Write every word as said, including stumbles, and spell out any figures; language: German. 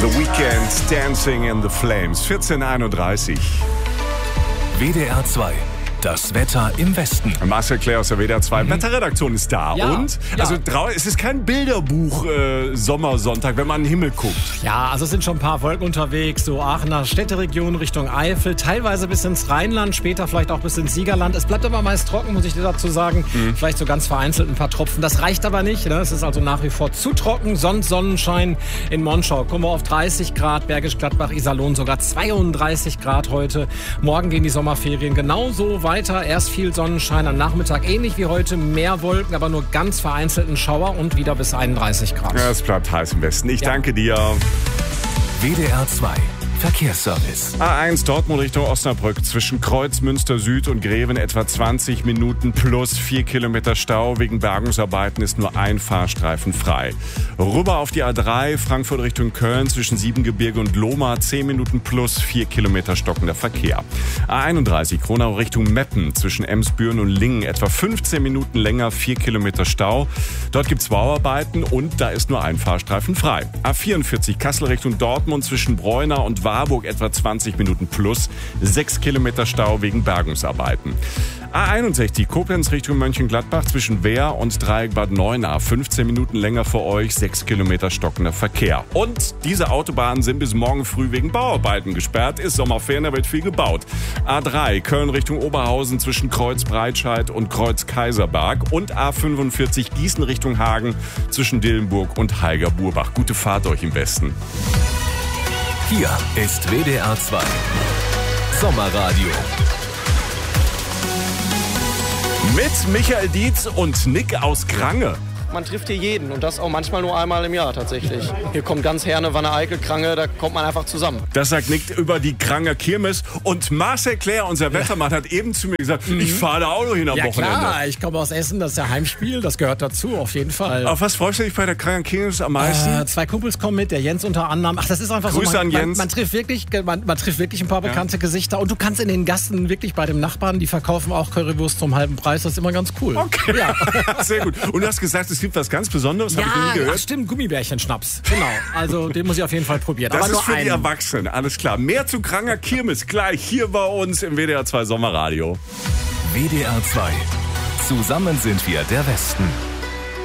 The Weeknd, Dancing in the Flames, vierzehn Uhr einunddreißig. W D R zwei. Das Wetter im Westen. Marcel Claire aus der W D R zwei. Mhm. Wetterredaktion ist da. Ja, und? Ja. Also es ist kein Bilderbuch äh, Sommersonntag, wenn man in den Himmel guckt. Ja, also es sind schon ein paar Wolken unterwegs. So Aachener Städteregion Richtung Eifel. Teilweise bis ins Rheinland, später vielleicht auch bis ins Siegerland. Es bleibt aber meist trocken, muss ich dir dazu sagen. Mhm. Vielleicht so ganz vereinzelt ein paar Tropfen. Das reicht aber nicht. Ne? Es ist also nach wie vor zu trocken. Sonst Sonnenschein in Monschau. Kommen wir auf dreißig Grad. Bergisch Gladbach, Iserlohn sogar zweiunddreißig Grad heute. Morgen gehen die Sommerferien genauso weiter. Erst viel Sonnenschein, am Nachmittag ähnlich wie heute, mehr Wolken, aber nur ganz vereinzelten Schauer und wieder bis einunddreißig Grad. Ja, es bleibt heiß im Westen. Ich Ja. danke dir. W D R zwei. Verkehrsservice. A eins Dortmund Richtung Osnabrück zwischen Kreuz, Münster Süd und Greven etwa zwanzig Minuten plus vier Kilometer Stau. Wegen Bergungsarbeiten ist nur ein Fahrstreifen frei. Rüber auf die A drei Frankfurt Richtung Köln zwischen Siebengebirge und Lohmar zehn Minuten plus vier Kilometer stockender Verkehr. A einunddreißig Kronau Richtung Meppen zwischen Emsbüren und Lingen etwa fünfzehn Minuten länger, vier Kilometer Stau. Dort gibt es Bauarbeiten und da ist nur ein Fahrstreifen frei. A vierundvierzig Kassel Richtung Dortmund zwischen Bräuner und Warburg etwa zwanzig Minuten plus, sechs Kilometer Stau wegen Bergungsarbeiten. A einundsechzig Koblenz Richtung Mönchengladbach zwischen Wehr und Dreieck Bad Neuenahr, fünfzehn Minuten länger für euch, sechs Kilometer stockender Verkehr. Und diese Autobahnen sind bis morgen früh wegen Bauarbeiten gesperrt. Ist Sommerferien, da wird viel gebaut. A drei Köln Richtung Oberhausen zwischen Kreuz Breitscheid und Kreuz Kaiserberg und A fünfundvierzig Gießen Richtung Hagen zwischen Dillenburg und Heiger-Burbach. Gute Fahrt euch im Westen. Hier ist W D R zwei. Sommerradio. Mit Michael Dietz und Nick aus Krange. Man trifft hier jeden und das auch manchmal nur einmal im Jahr tatsächlich. Hier kommt ganz Herne, Wanne-Eickel, Krange, da kommt man einfach zusammen. Das sagt Nick über die Kranger Kirmes. Und Marcel Claire, unser Wettermann, hat eben zu mir gesagt, mhm. ich fahre da auch noch hin am Ja Wochenende. klar, ich komme aus Essen, das ist ja Heimspiel, das gehört dazu, auf jeden Fall. Auf was freust du dich bei der Kranger Kirmes am meisten? Äh, zwei Kumpels kommen mit, der Jens unter anderem. Ach, das ist einfach Grüße so. Man, an Jens. Man, man, trifft wirklich, man, man trifft wirklich ein paar bekannte ja. Gesichter. Und du kannst in den Gassen wirklich bei dem Nachbarn, die verkaufen auch Currywurst zum halben Preis. Das ist immer ganz cool. Okay, ja. Sehr gut. Und du hast gesagt, es gibt was ganz Besonderes, habe ich noch nie gehört. Ach stimmt, Gummibärchen-Schnaps. Genau, also den muss ich auf jeden Fall probieren. Das Aber ist nur für einen. die Erwachsenen, alles klar. Mehr zu Kranger Kirmes gleich hier bei uns im W D R zwei Sommerradio. W D R zwei. Zusammen sind wir der Westen.